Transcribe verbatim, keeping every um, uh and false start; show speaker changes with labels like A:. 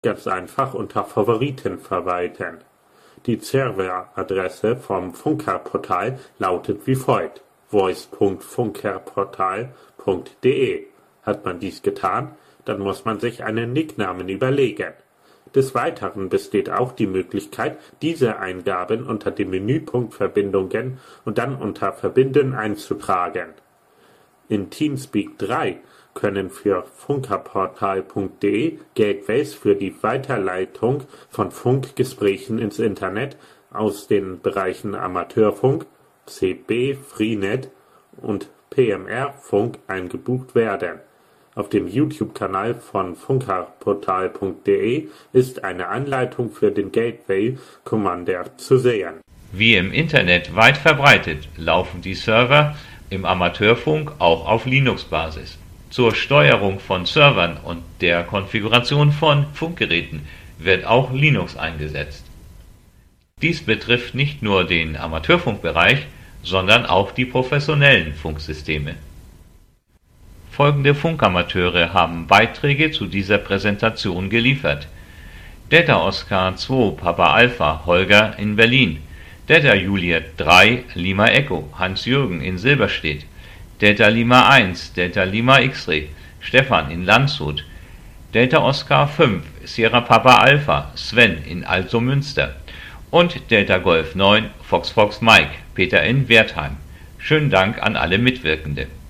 A: Ganz einfach unter Favoriten verwalten. Die Serveradresse vom Funker-Portal lautet wie folgt: voice punkt funkerportal punkt de. Hat man dies getan, dann muss man sich einen Nicknamen überlegen. Des Weiteren besteht auch die Möglichkeit, diese Eingaben unter dem Menüpunkt Verbindungen und dann unter Verbinden einzutragen. In Teamspeak drei können für funkerportal punkt de Gateways für die Weiterleitung von Funkgesprächen ins Internet aus den Bereichen Amateurfunk, C B, Freenet und P M R-Funk eingebucht werden. Auf dem YouTube-Kanal von funkerportal punkt de ist eine Anleitung für den Gateway Commander zu sehen.
B: Wie im Internet weit verbreitet, laufen die Server im Amateurfunk auch auf Linux-Basis. Zur Steuerung von Servern und der Konfiguration von Funkgeräten wird auch Linux eingesetzt. Dies betrifft nicht nur den Amateurfunkbereich, sondern auch die professionellen Funksysteme. Folgende Funkamateure haben Beiträge zu dieser Präsentation geliefert: Delta Oscar zwei Papa Alpha Holger in Berlin, Delta Juliet drei Lima Echo Hans-Jürgen in Silberstedt, Delta Lima eins Delta Lima X-Ray Stefan in Landshut, Delta Oscar fünf Sierra Papa Alpha Sven in Altomünster und Delta Golf neun Fox Fox Mike Peter in Wertheim. Schönen Dank an alle Mitwirkende.